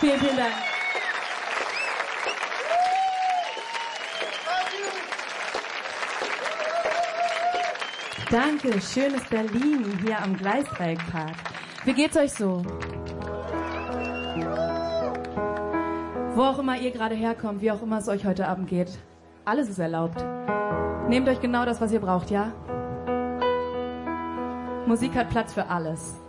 Vielen, vielen Dank. Danke, schönes Berlin hier am Gleisdreieckpark. Wie geht's euch so? Wo auch immer ihr gerade herkommt, wie auch immer es euch heute Abend geht, alles ist erlaubt. Nehmt euch genau das, was ihr braucht, ja? Musik hat Platz für alles.